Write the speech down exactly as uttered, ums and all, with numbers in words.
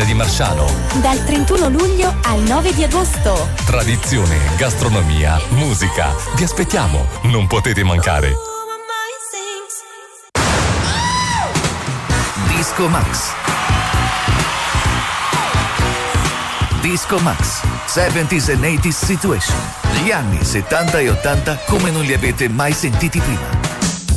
Marina di Marsciano. Dal trentuno luglio al nove di agosto. Tradizione, gastronomia, musica. Vi aspettiamo, non potete mancare. Disco Max. Disco Max. seventies and eighties Situation. Gli anni settanta e ottanta come non li avete mai sentiti prima.